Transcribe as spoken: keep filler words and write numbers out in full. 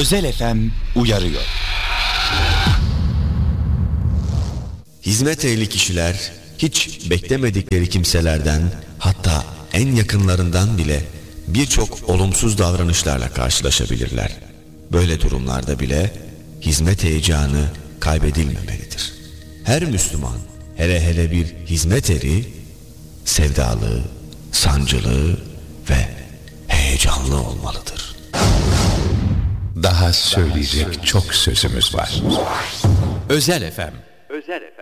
Özel F M uyarıyor. Hizmet ehli kişiler hiç beklemedikleri kimselerden, hatta en yakınlarından bile birçok olumsuz davranışlarla karşılaşabilirler. Böyle durumlarda bile hizmet heyecanı kaybedilmemelidir. Her Müslüman, hele hele bir hizmet eri, sevdalı, sancılı ve heyecanlı olmalıdır. Daha söyleyecek çok sözümüz var. Özel F M. Özel F M.